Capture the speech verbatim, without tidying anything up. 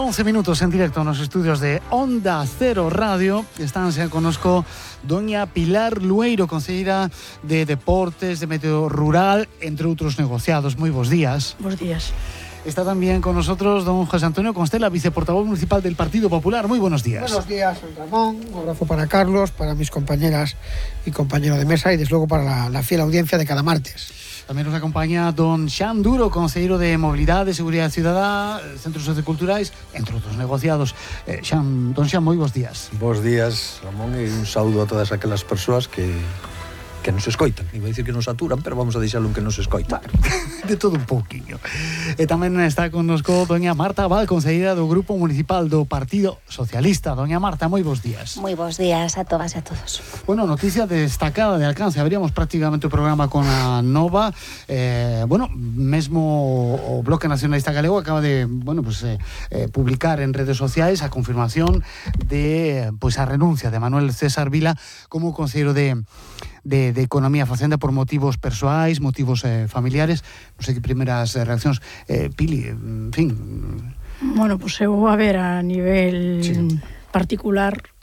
once minutos en directo nos estudios de Onda Cero Radio. Están, se conozco, doña Pilar Lueiro, conselleira de Deportes, de Medio Rural, entre outros negociados. Moi bons días. Bos días. Está también con nosotros don José Antonio Constela, viceportavoz municipal del Partido Popular. Muy buenos días. Buenos días, Ramón. Un abrazo para Carlos, para mis compañeras y compañeros de mesa y desde luego para la, la fiel audiencia de cada martes. Tamén nos acompaña don Xan Duro, conselleiro de Mobilidade, Seguridade Cidadá, Centros Socioculturais, entre outros negociados. Eh, Xan, don Xan, moi bons días. Bos días, Ramón, e un saúdo a todas aquelas persoas que que nos escoitan. Iba a dicir que nos saturan, pero vamos a deixalo en que nos escoitan. De todo un pouquiño. E tamén está connosco doña Marta Val, conselleira do Grupo Municipal do Partido Socialista. Doña Marta, moi bons días. Moi bons días a todas e a todos. Bueno, noticia destacada de alcance. Abríamos prácticamente o programa con a nova. Eh, bueno, mesmo o Bloque Nacionalista Galego acaba de, bueno, pues, eh, eh, publicar en redes sociais a confirmación de, pues, a renuncia de Manuel César Vila como conselleiro de De, de Economía e Facenda por motivos persoais, motivos eh, familiares. Non sei que primeras eh, reaccións. Eh, Pili, en fin... Bueno, pois pues eu a ver a nivel sí. particular,